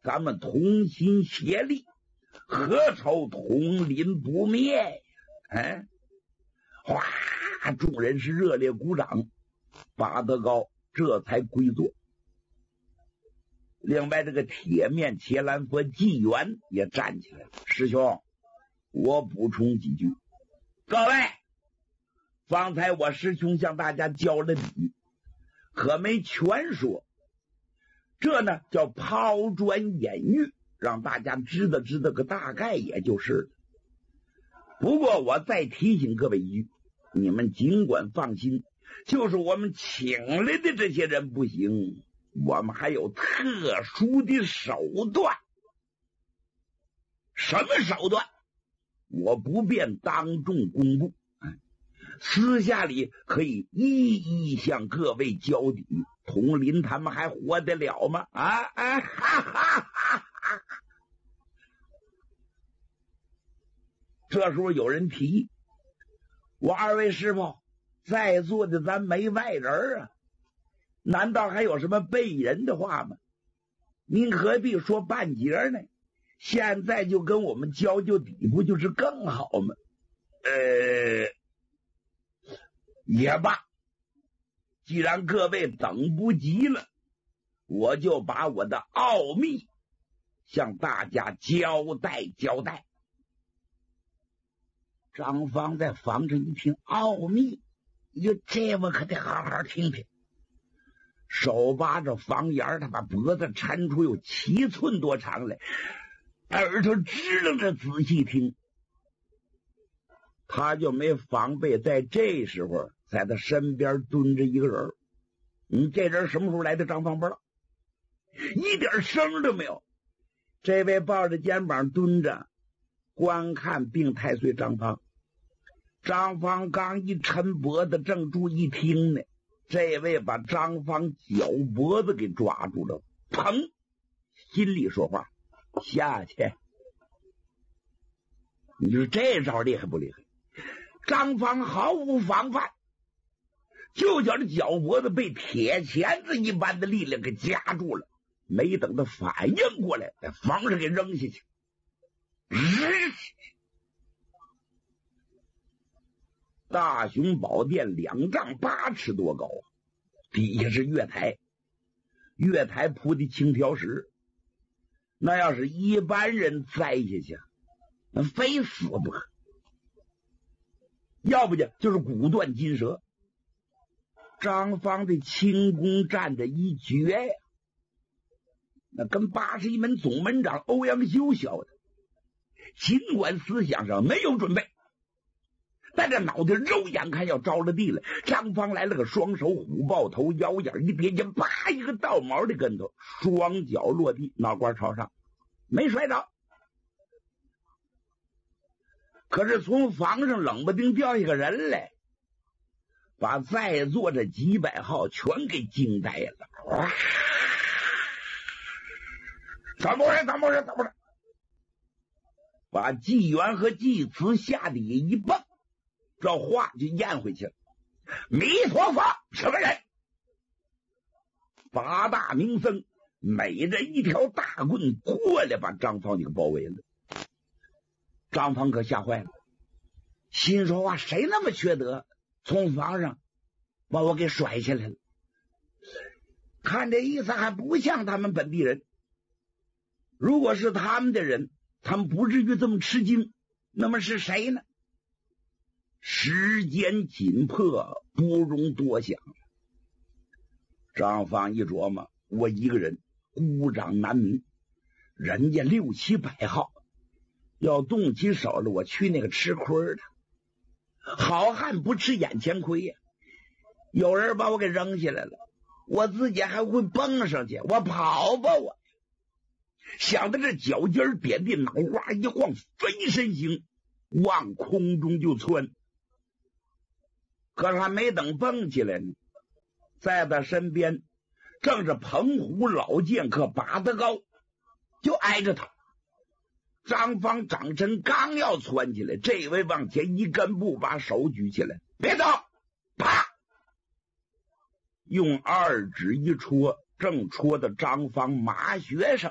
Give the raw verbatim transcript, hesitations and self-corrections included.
咱们同心协力，何愁统领不灭？哎，哗！众人是热烈鼓掌，巴德高这才归座。另外，这个铁面伽蓝佛纪元也站起来了。师兄，我补充几句。各位，方才我师兄向大家交了底，可没全说。这呢叫抛砖引玉，让大家知道知道个大概，也就是了。不过我再提醒各位一句，你们尽管放心，就是我们请来的这些人不行，我们还有特殊的手段。什么手段？我不便当众公布，私下里可以一一向各位交底。统领他们还活得了吗？啊啊哈哈哈哈！这时候有人提议，我二位师傅，在座的咱没外人啊，难道还有什么背人的话吗？您何必说半截呢？现在就跟我们交交底，不就是更好吗？呃，也罢，既然各位等不及了，我就把我的奥秘向大家交代交代。张芳在房上一听，奥秘，哟，这我可得好好听听。手扒着房檐，他把脖子抻出有七寸多长来，耳朵支棱着仔细听。他就没防备，在这时候在他身边蹲着一个人。嗯，这人什么时候来的？张芳不知道，一点声都没有。这位抱着肩膀蹲着观看病太岁张芳。张芳刚一抻脖子正注意听呢，这位把张芳脚脖子给抓住了，砰，心里说话，下去。你说这招厉害不厉害？张芳毫无防范，就觉着脚脖子被铁钳子一般的力量给夹住了，没等他反应过来，在房上给扔下去。大雄宝殿两丈八尺多高，底下是月台，月台铺的青条石，那要是一般人栽下去，那非死不可，要不就就是骨断筋折。张芳的轻功站着一绝呀，那跟八十一门总门长欧阳修学的。尽管思想上没有准备，但这脑袋肉眼看要着了地了。张芳来了个双手虎抱头，腰眼一别肩，啪一个倒毛的跟头，双脚落地，脑瓜朝上，没摔着。可是从房上冷不丁掉下个人来，把在座这几百号全给惊呆了。哇！怎么回事？怎么回事？怎么回事？把纪元和纪慈下底下一蹦，这话就咽回去了。弥陀佛，什么人？八大名僧每人一条大棍过来，把张芳给包围了。张芳可吓坏了，心说话，谁那么缺德，从房上把我给甩下来了？看这意思还不像他们本地人。如果是他们的人，他们不至于这么吃惊。那么是谁呢？时间紧迫，不容多想。张芳一琢磨，我一个人孤掌难鸣，人家六七百号，要动起手了，我去那个吃亏的。好汉不吃眼前亏呀！有人把我给扔下来了，我自己还会蹦上去，我跑吧我。想到这脚尖点地，脑瓜一晃，飞身行，往空中就窜。可是还没等蹦起来呢，在他身边正是澎湖老剑客拔得高，就挨着他。张芳掌身刚要窜起来，这位往前一根步，把手举起来，别走！啪！用二指一戳，正戳到张芳马穴上。